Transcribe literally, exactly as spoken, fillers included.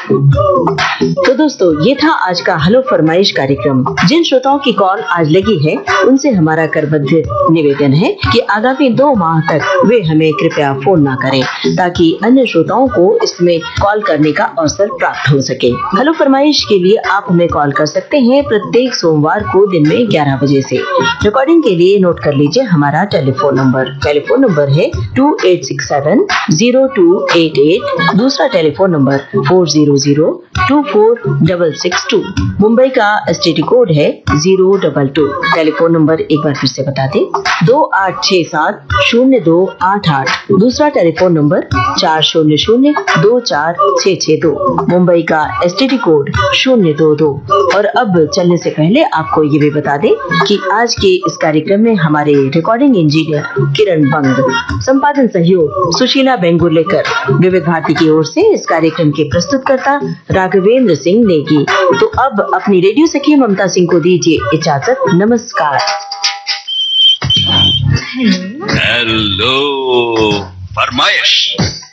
तो दोस्तों, ये था आज का हेलो फरमाइश कार्यक्रम। जिन श्रोताओं की कॉल आज लगी है, उनसे हमारा करबद्ध निवेदन है कि आगामी दो माह तक वे हमें कृपया फोन ना करें, ताकि अन्य श्रोताओं को इसमें कॉल करने का अवसर प्राप्त हो सके। हेलो फरमाइश के लिए आप हमें कॉल कर सकते हैं प्रत्येक सोमवार को दिन में ग्यारह बजे से। रिकॉर्डिंग के लिए नोट कर लीजिए हमारा टेलीफोन नंबर। टेलीफोन नंबर है to eight six seven zero to eight eight. दूसरा telephone number four zero zero to four double six to. Mumbai का एसटीडी कोड है zero double two. Telephone number एक बार फिर से बता दें, दो आठ छह सात शून्य दो आठ आठ। दूसरा टेलीफोन नंबर चार शून्य शून्य दो चार छह छह दो। मुंबई का एसटीडी कोड शून्य दो दो। और अब चलने से पहले आपको ये भी बता दें कि आज के इस कार्यक्रम में हमारे रिकॉर्डिंग इंजीनियर किरण बंग, संपादन सहयोग सुशीला बेंगुलेकर, विविध भारती की ओर से इस कार्यक्रम के प्रस्तुतकर्ता राघवेंद्र सिंह नेगी। तो अब अपनी रेडियो सखी ममता सिंह को दीजिए इजाजत। नमस्कार। हेलो फरमाइश।